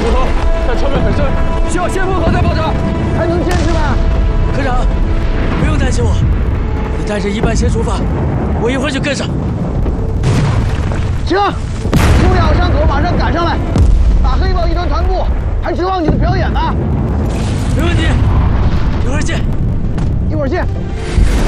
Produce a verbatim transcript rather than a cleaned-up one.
石头，但成本很深，需要先封河再爆炸，还能坚持吗？ 科长，不用担心我，你带着一班先出发，我一会儿就跟上。 行，休养伤口，马上赶上来。打黑豹一团团部，还指望你的表演呢。 没问题，一会儿见。 一会儿见。